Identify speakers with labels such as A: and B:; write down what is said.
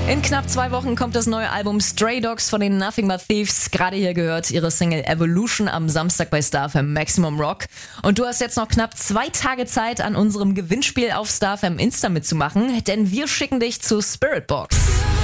A: In knapp 2 Wochen kommt das neue Album Stray Dogs von den Nothing But Thieves. Gerade hier gehört ihre Single Evolution am Samstag bei StarFM Maximum Rock. Und du hast jetzt noch knapp 2 Tage Zeit, an unserem Gewinnspiel auf StarFM Insta mitzumachen, denn wir schicken dich zu Spiritbox.